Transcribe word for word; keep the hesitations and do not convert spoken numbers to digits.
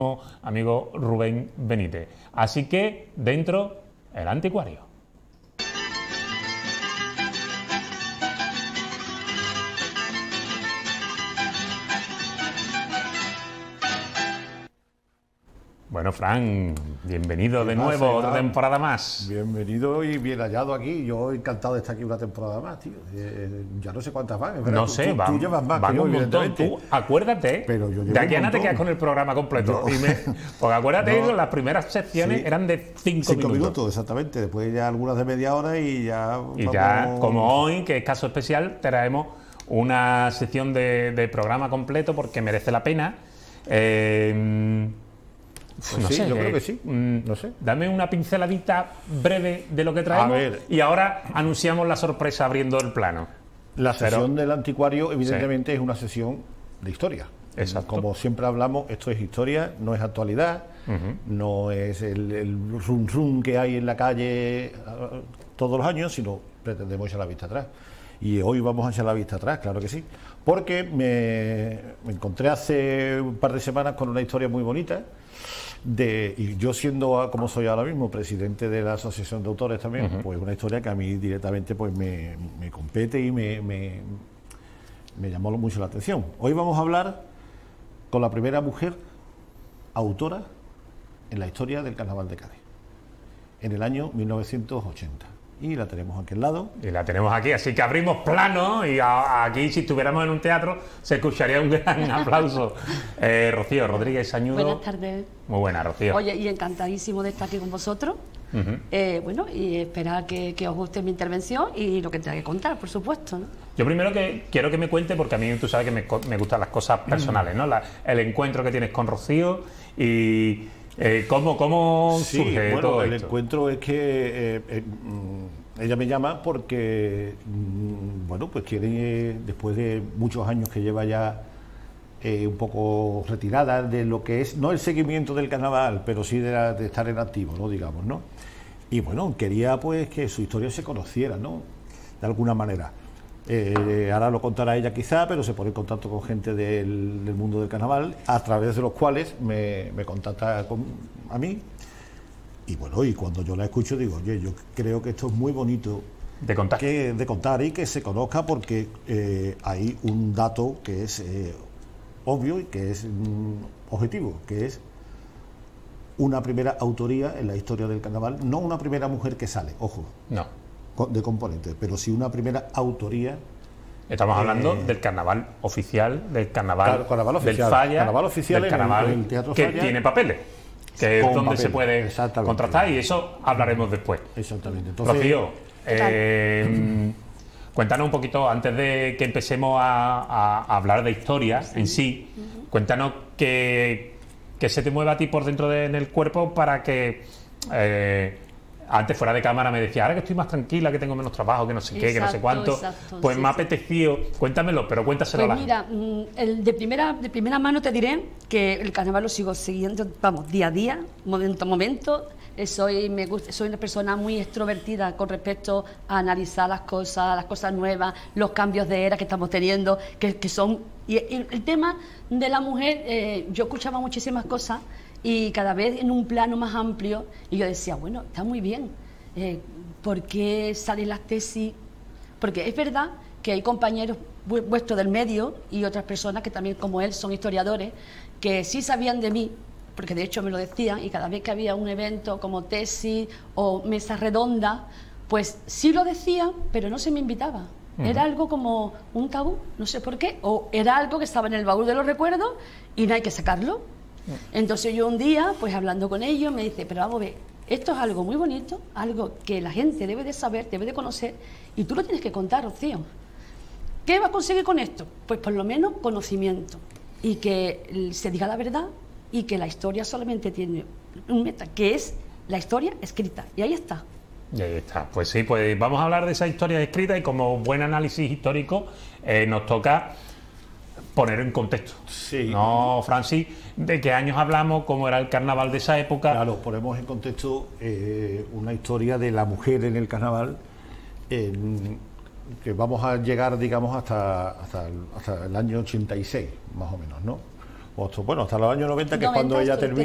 amigo Rubén Benítez. Así que, dentro, el anticuario. Bueno, Fran, bienvenido de nuevo, pasa, otra temporada más. Bienvenido y bien hallado aquí. Yo encantado de estar aquí una temporada más, tío. Eh, ya no sé cuántas van, es verdad. No tú, sé, tú, van, tú llevas más van que yo, un montón. evidentemente. Tú, acuérdate, Pero yo llevo de aquí a un nada te montón. quedas con el programa completo. Yo- Y me- porque acuérdate, No. las primeras secciones Sí. eran de cinco, Cinco minutos. minutos, exactamente. Después ya algunas de media hora y ya. Y vamos- ya, como hoy, que es caso especial, traemos una sección de, de programa completo porque merece la pena. Eh, Pues sí, yo creo que sí. mm, No sé. Dame una pinceladita breve de lo que traemos. A ver. Y ahora anunciamos la sorpresa abriendo el plano. La sesión Pero- del anticuario, evidentemente, es una sesión de historia. Exacto. Como siempre hablamos, esto es historia, no es actualidad, no es el, el rum rum que hay en la calle eh, todos los años, sino pretendemos echar la vista atrás. Y hoy vamos a echar la vista atrás, claro que sí. Porque me, me encontré hace un par de semanas con una historia muy bonita. De, y yo siendo, como soy ahora mismo, presidente de la Asociación de Autores también, pues una historia que a mí directamente pues me, me compete y me, me, me llamó mucho la atención. Hoy vamos a hablar con la primera mujer autora en la historia del Carnaval de Cádiz, en el año mil novecientos ochenta. Y la tenemos aquí al lado. Y la tenemos aquí, así que abrimos plano y a- aquí, si estuviéramos en un teatro, se escucharía un gran aplauso. Eh, Rocío Rodríguez Sañudo. Buenas tardes. Muy buena, Rocío. Oye, y encantadísimo de estar aquí con vosotros. Ujú. Eh, bueno, y esperar que, que os guste mi intervención y lo que tenga que contar, por supuesto, ¿no? Yo primero que quiero que me cuente, porque a mí tú sabes que me, co- me gustan las cosas personales, ¿no? La- el encuentro que tienes con Rocío y eh, cómo, cómo Sí, surge bueno, todo el esto. encuentro es que eh, eh, mm, ella me llama porque, mm, bueno, pues quiere, eh, después de muchos años que lleva ya eh, un poco retirada de lo que es, no el seguimiento del carnaval, pero sí de, la- de estar en activo, ¿no? Digamos, ¿no? Y bueno, quería pues que su historia se conociera, ¿no? De alguna manera. Eh, ahora lo contará ella quizá, pero se pone en contacto con gente del, del mundo del carnaval, a través de los cuales me, me contacta con, a mí. Y bueno, y cuando yo la escucho digo, oye, yo creo que esto es muy bonito De contar. que, de contar y que se conozca, porque eh, hay un dato que es eh, obvio y que es mm, objetivo, que es una primera autoría en la historia del carnaval, no una primera mujer que sale, ojo, No. co- de componente, pero sí una primera autoría. Estamos hablando Eh, del carnaval oficial, del carnaval, Claro, carnaval del oficial. Falla, Carnaval oficial del en el- carnaval en el Teatro que Falla. tiene papeles, que es Con donde se papeles, puede exactamente. contrastar, y eso hablaremos después. Exactamente. Entonces, Rocío, ¿qué tal? eh, cuéntanos un poquito, antes de que empecemos a, a- a hablar de historia en sí, cuéntanos qué, qué se te mueve a ti por dentro de, en el cuerpo para que... eh, antes fuera de cámara me decía, ahora que estoy más tranquila, que tengo menos trabajo, que no sé qué, que no sé Exacto, cuánto, exacto, pues sí, me ha sí. apetecido, cuéntamelo, pero cuéntaselo Pues a la mira, mm, el de primera de primera mano te diré que el carnaval lo sigo siguiendo, vamos, día a día, momento a momento. Eh, Soy, me gusta, soy una persona muy extrovertida con respecto a analizar las cosas, las cosas nuevas, los cambios de era que estamos teniendo, que, que son... Y el, el tema de la mujer, eh, yo escuchaba muchísimas cosas y cada vez en un plano más amplio, y yo decía, bueno, está muy bien, eh, ¿por qué salen las tesis? Porque es verdad que hay compañeros vu- vuestros del medio y otras personas que también, como él, son historiadores, que sí sabían de mí, porque de hecho me lo decían, y cada vez que había un evento como tesis o mesa redonda, pues sí lo decían, pero no se me invitaba. Era algo como un tabú, no sé por qué, o era algo que estaba en el baúl de los recuerdos y no hay que sacarlo. Entonces yo un día, pues hablando con ellos, me dice, pero vamos a ver, esto es algo muy bonito, algo que la gente debe de saber, debe de conocer, y tú lo tienes que contar, Rocío. ¿Qué va a conseguir con esto? Pues por lo menos conocimiento, y que se diga la verdad, y que la historia solamente tiene un meta, que es la historia escrita, y ahí está. Y ahí está. Pues sí, pues vamos a hablar de esa historia escrita y como buen análisis histórico eh, nos toca poner en contexto. Sí. No, Francis, de qué años hablamos, cómo era el carnaval de esa época. claro, ponemos en contexto eh, una historia de la mujer en el carnaval, en- que vamos a llegar, digamos, hasta, hasta, el, hasta el año ochenta y seis, más o menos, ¿no? Pues, bueno, hasta los años noventa, que es noventa cuando ella estoy- termina.